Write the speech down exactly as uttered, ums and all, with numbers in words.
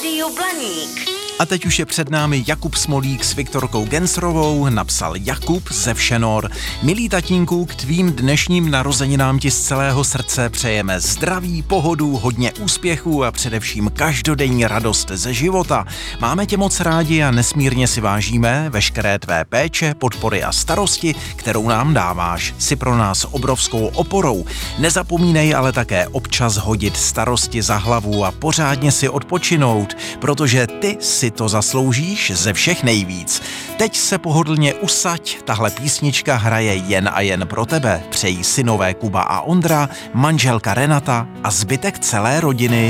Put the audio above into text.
Rádio Blaník. A teď už je před námi Jakub Smolík s Viktorkou Gensrovou, napsal Jakub ze Všenor. Milý tatínku, k tvým dnešním narozeninám ti z celého srdce přejeme zdraví, pohodu, hodně úspěchů a především každodenní radost ze života. Máme tě moc rádi a nesmírně si vážíme veškeré tvé péče, podpory a starosti, kterou nám dáváš. Jsi pro nás obrovskou oporou. Nezapomínej ale také občas hodit starosti za hlavu a pořádně si odpočinout, protože ty si to zasloužíš ze všech nejvíc. Teď se pohodlně usaď, tahle písnička hraje jen a jen pro tebe. Přejí synové Kuba a Ondra, manželka Renata a zbytek celé rodiny.